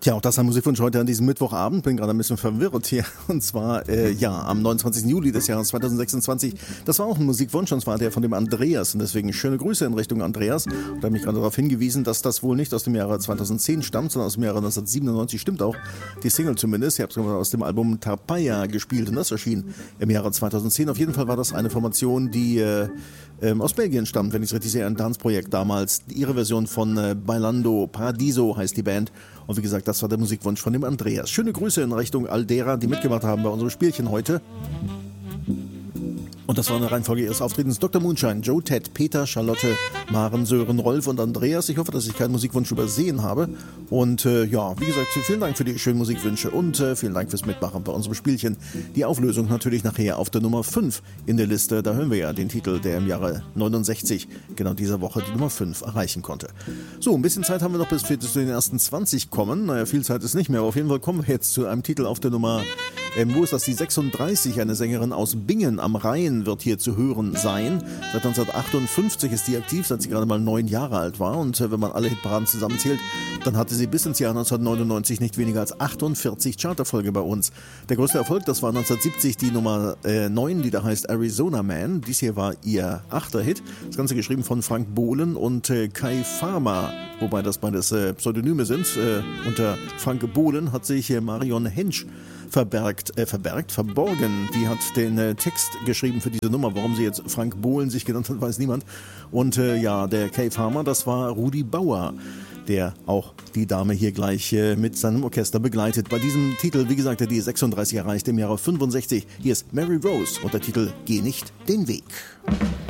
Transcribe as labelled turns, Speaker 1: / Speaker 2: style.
Speaker 1: Tja, auch das ist ein Musikwunsch heute an diesem Mittwochabend. Bin gerade ein bisschen verwirrt hier. Und zwar, am 29. Juli des Jahres 2026. Das war auch ein Musikwunsch, und zwar der von dem Andreas. Und deswegen schöne Grüße in Richtung Andreas. Und er hat mich gerade darauf hingewiesen, dass das wohl nicht aus dem Jahre 2010 stammt, sondern aus dem Jahre 1997. Stimmt auch. Die Single zumindest. Ich habe es aus dem Album Tarpeia gespielt und das erschien im Jahre 2010. Auf jeden Fall war das eine Formation, die aus Belgien stammt, wenn ich es richtig sehe. Ein Dance-Projekt damals. Ihre Version von Bailando Paradiso heißt die Band. Und wie gesagt, das war der Musikwunsch von dem Andreas. Schöne Grüße in Richtung all derer, die mitgemacht haben bei unserem Spielchen heute. Und das war eine Reihenfolge ihres Auftretens. Dr. Moonshine, Joe, Ted, Peter, Charlotte, Maren, Sören, Rolf und Andreas. Ich hoffe, dass ich keinen Musikwunsch übersehen habe. Und wie gesagt, vielen Dank für die schönen Musikwünsche und vielen Dank fürs Mitmachen bei unserem Spielchen. Die Auflösung natürlich nachher auf der Nummer 5 in der Liste. Da hören wir ja den Titel, der im Jahre 69, genau dieser Woche, die Nummer 5 erreichen konnte. So, ein bisschen Zeit haben wir noch, bis wir zu den ersten 20 kommen. Naja, viel Zeit ist nicht mehr, aber auf jeden Fall kommen wir jetzt zu einem Titel auf der Nummer, wo ist das, die 36, eine Sängerin aus Bingen am Rhein wird hier zu hören sein. Seit 1958 ist die aktiv, seit sie gerade mal 9 Jahre alt war. Und wenn man alle Hitparaden zusammenzählt, dann hatte sie bis ins Jahr 1999 nicht weniger als 48 Charterfolge bei uns. Der größte Erfolg, das war 1970 die Nummer 9, die da heißt Arizona Man. Dies hier war ihr 8. Hit. Das Ganze geschrieben von Frank Bohlen und Kai Farmer, wobei das beides Pseudonyme sind. Unter Frank Bohlen hat sich Marion Hensch verborgen. Die hat den Text geschrieben für diese Nummer. Warum sie jetzt Frank Bohlen sich genannt hat, weiß niemand. Und der Kay Farmer, das war Rudi Bauer, der auch die Dame hier gleich mit seinem Orchester begleitet. Bei diesem Titel, wie gesagt, der die 36 erreicht im Jahre 65. Hier ist Mary Rose und der Titel Geh nicht den Weg.